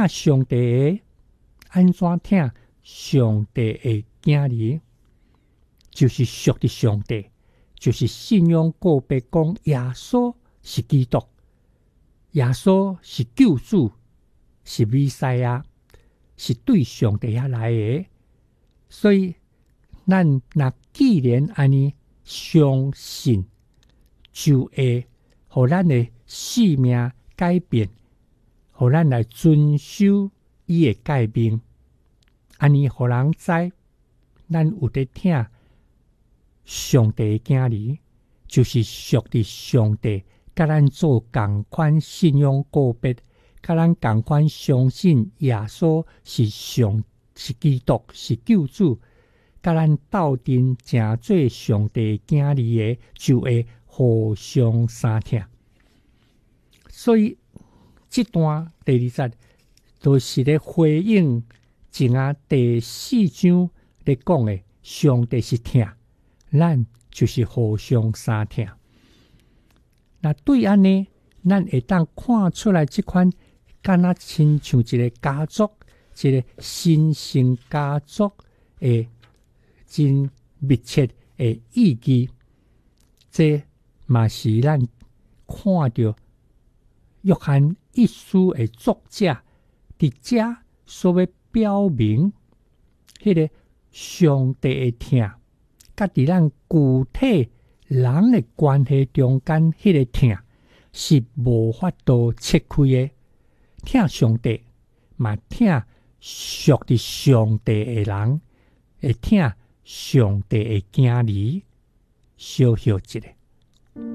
疼上帝的，安怎疼上帝的囝儿？就是属的上帝，就是信仰告白讲耶稣是基督，耶稣是救主，是弥赛亚，是对上帝遐来的。所以咱若既然安尼相信，就会互咱的生命改变，互咱来遵守伊的诫命，安尼互人知咱有在听上帝的囝儿，就是属的上帝，甲咱做同款信仰告别，甲咱同款相信耶稣是基督，是救主，甲咱斗阵成做上帝的囝儿的，就会互相相听。所以这段第二节都是咧回应前第4章咧讲的，上帝是听，咱就是互相相听。那对安尼，咱会当看出来这款敢若亲像一个家族，一个新生家族的真密切的意义。这嘛是咱看到约翰一书的作者伫遮所要表明，迄个上帝的听，甲伫咱具体人的关系中间，迄个听是无法度切开的。听上帝，嘛听属的上帝的人，会听上帝的囝儿。小休一下。